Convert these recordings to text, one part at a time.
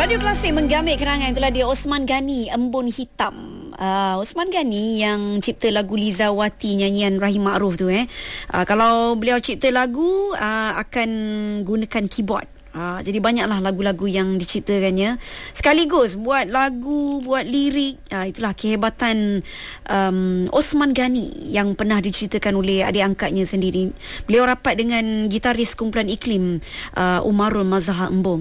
Radio Klasik menggamit kerangan itulah dia Osman Ghani, Embun Hitam. Osman Ghani yang cipta lagu Lizawati nyanyian Rahim Ma'ruf tu kalau beliau cipta lagu akan gunakan keyboard. Jadi banyaklah lagu-lagu yang diciptakannya sekaligus buat lagu, buat lirik. Itulah kehebatan Osman Ghani yang pernah diceritakan oleh adik angkatnya sendiri. Beliau rapat dengan gitaris kumpulan Iklim Umarul Mazhar Embong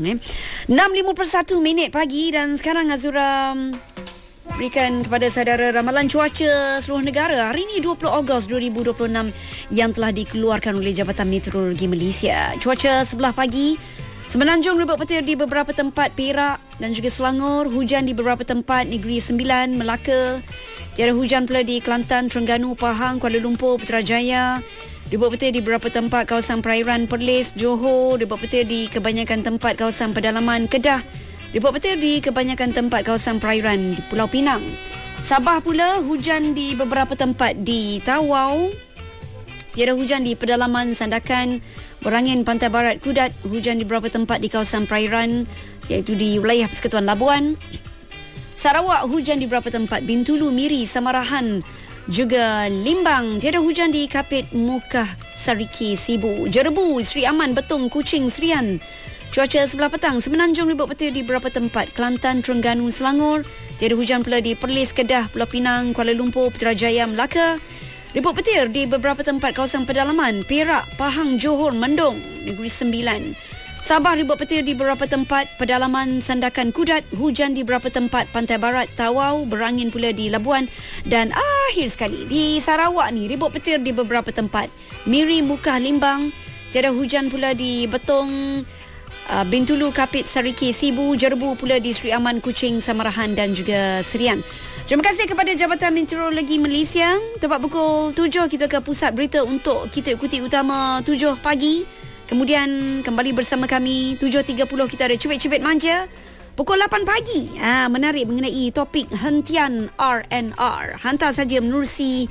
6.51 pagi. Dan sekarang Azura berikan kepada saudara ramalan cuaca seluruh negara hari ini 20 Ogos 2026 yang telah dikeluarkan oleh Jabatan Meteorologi Malaysia. Cuaca sebelah pagi: Semenanjung rebut petir di beberapa tempat Perak dan juga Selangor, hujan di beberapa tempat Negeri Sembilan, Melaka. Tiada hujan pula di Kelantan, Terengganu, Pahang, Kuala Lumpur, Putrajaya. Rebut petir di beberapa tempat kawasan perairan Perlis, Johor. Rebut petir di kebanyakan tempat kawasan pedalaman Kedah. Rebut petir di kebanyakan tempat kawasan perairan di Pulau Pinang. Sabah pula hujan di beberapa tempat di Tawau. Tiada hujan di pedalaman Sandakan, Berangin Pantai Barat Kudat. Hujan di beberapa tempat di kawasan perairan iaitu di wilayah Persekutuan Labuan. Sarawak hujan di beberapa tempat Bintulu, Miri, Samarahan, juga Limbang. Tiada hujan di Kapit, Mukah, Sariki, Sibu, Jerebu, Seri Aman, Betong, Kuching, Serian. Cuaca sebelah petang: Semenanjung rebut petir di beberapa tempat Kelantan, Terengganu, Selangor. Tiada hujan pula di Perlis, Kedah, Pulau Pinang, Kuala Lumpur, Putrajaya, Melaka. Rebut petir di beberapa tempat kawasan pedalaman Perak, Pahang, Johor, Mendong, Negeri Sembilan. Sabah rebut petir di beberapa tempat pedalaman Sandakan, Kudat. Hujan di beberapa tempat Pantai Barat, Tawau, berangin pula di Labuan. Dan akhir sekali di Sarawak ni rebut petir di beberapa tempat Miri, Mukah, Limbang. Tiada hujan pula di Betong, Bintulu, Kapit, Sariki, Sibu, Jerebu, pula di Seri Aman, Kuching, Samarahan dan juga Serian. Terima kasih kepada Jabatan Meteorologi Malaysia. Tepat pukul 7 kita ke pusat berita untuk kita ikuti utama 7 pagi. Kemudian kembali bersama kami 7.30 kita ada Cubit-Cubit Manja. Pukul 8 pagi menarik mengenai topik hentian RNR. Hantar saja menerusi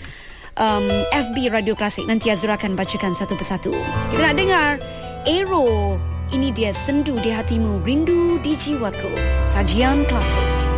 FB Radio Klasik. Nanti Azura akan bacakan satu persatu. Kita nak dengar Aero. Ini dia Sendu di Hatimu, Rindu di Jiwaku. Sajian klasik.